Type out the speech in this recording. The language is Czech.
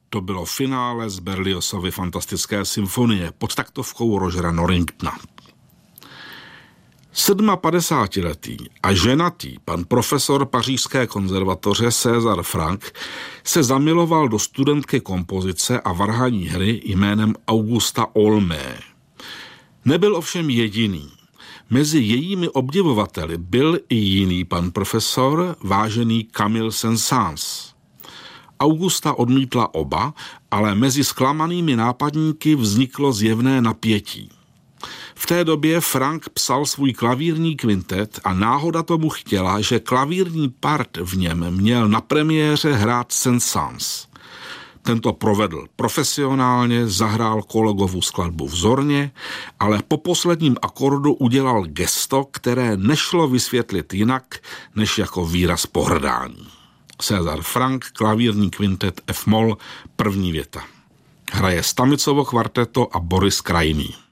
To bylo finále z Berliozovy fantastické symfonie pod taktovkou Rogera Norringtona. 57letý a ženatý pan profesor pařížské konzervatoře César Franck se zamiloval do studentky kompozice a varhaní hry jménem Augusta Olmé. Nebyl ovšem jediný. Mezi jejími obdivovateli byl i jiný pan profesor, vážený Camille Saint-Saëns. Augusta odmítla oba, ale mezi zklamanými nápadníky vzniklo zjevné napětí. V té době Franck psal svůj klavírní kvintet a náhoda tomu chtěla, že klavírní part v něm měl na premiéře hrát Saint-Saëns. Tento provedl profesionálně, zahrál kolegovu skladbu vzorně, ale po posledním akordu udělal gesto, které nešlo vysvětlit jinak, než jako výraz pohrdání. César Franck, klavírní kvintet F-moll, první věta. Hraje Stamicovo kvarteto a Boris Krajný.